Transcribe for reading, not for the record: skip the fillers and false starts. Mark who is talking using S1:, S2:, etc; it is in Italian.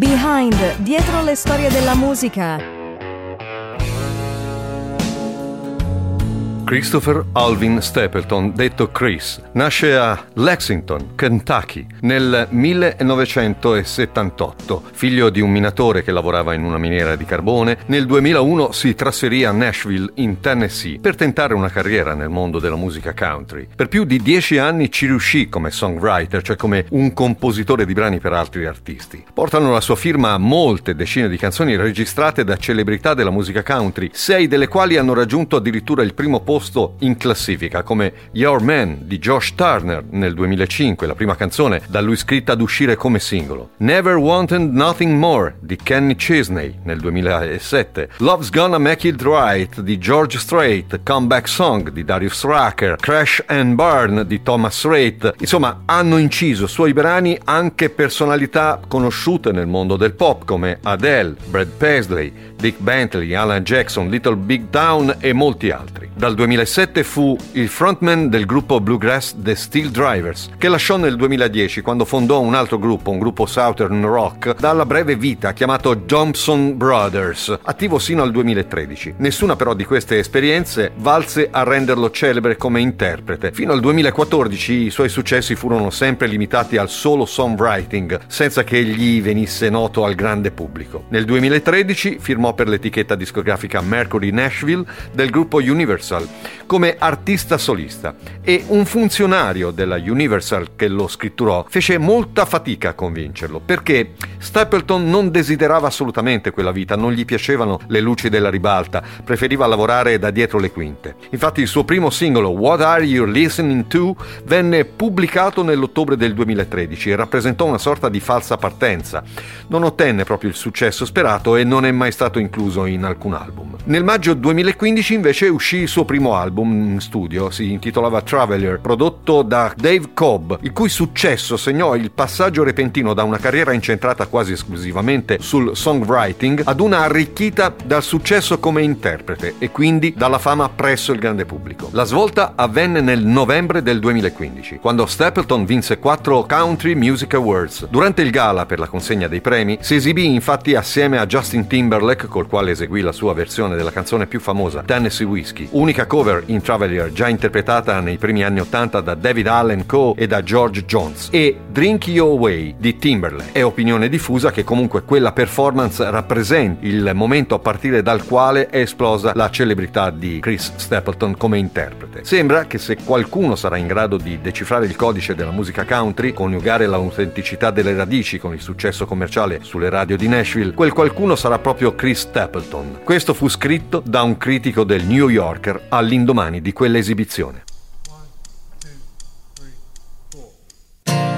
S1: Behind, dietro le storie della musica.
S2: Christopher Alvin Stapleton, detto Chris, nasce a Lexington, Kentucky, nel 1978. Figlio di un minatore che lavorava in una miniera di carbone, nel 2001 si trasferì a Nashville, in Tennessee, per tentare una carriera nel mondo della musica country. Per più di 10 anni ci riuscì come songwriter, cioè come un compositore di brani per altri artisti. Portano la sua firma a molte decine di canzoni registrate da celebrità della musica country, 6 delle quali hanno raggiunto addirittura il primo posto in classifica, come Your Man di Josh Turner nel 2005, la prima canzone da lui scritta ad uscire come singolo. Never Wanted Nothing More di Kenny Chesney nel 2007, Love's Gonna Make It Right di George Strait, Comeback Song di Darius Rucker, Crash and Burn di Thomas Rhett. Insomma, hanno inciso suoi brani anche personalità conosciute nel mondo del pop come Adele, Brad Paisley, Dick Bentley, Alan Jackson, Little Big Town e molti altri. Dal 2007 fu il frontman del gruppo bluegrass The Steel Drivers, che lasciò nel 2010 quando fondò un altro gruppo, un gruppo Southern Rock, dalla breve vita chiamato Johnson Brothers, attivo sino al 2013. Nessuna però di queste esperienze valse a renderlo celebre come interprete. Fino al 2014 i suoi successi furono sempre limitati al solo songwriting, senza che egli venisse noto al grande pubblico. Nel 2013 firmò per l'etichetta discografica Mercury Nashville del gruppo Universal come artista solista, e un funzionario della Universal che lo scritturò fece molta fatica a convincerlo, perché Stapleton non desiderava assolutamente quella vita, non gli piacevano le luci della ribalta, preferiva lavorare da dietro le quinte. Infatti il suo primo singolo, What Are You Listening To, venne pubblicato nell'ottobre del 2013 e rappresentò una sorta di falsa partenza. Non ottenne proprio il successo sperato e non è mai stato incluso in alcun album. Nel maggio 2015 invece uscì il suo primo album in studio, si intitolava Traveler, prodotto da Dave Cobb, il cui successo segnò il passaggio repentino da una carriera incentrata quasi esclusivamente sul songwriting ad una arricchita dal successo come interprete e quindi dalla fama presso il grande pubblico. La svolta avvenne nel novembre del 2015, quando Stapleton vinse 4 Country Music Awards. Durante il gala per la consegna dei premi si esibì infatti assieme a Justin Timberlake, col quale eseguì la sua versione della canzone più famosa, Tennessee Whiskey, unica cover in Traveler già interpretata nei primi anni '80 da David Allen Coe e da George Jones, e Drink Your Way di Timberlake. È opinione diffusa che comunque quella performance rappresenti il momento a partire dal quale è esplosa la celebrità di Chris Stapleton come interprete. Sembra che se qualcuno sarà in grado di decifrare il codice della musica country, coniugare l'autenticità delle radici con il successo commerciale sulle radio di Nashville, quel qualcuno sarà proprio Chris Stapleton. Questo fu scritto da un critico del New Yorker all'indomani di quell'esibizione.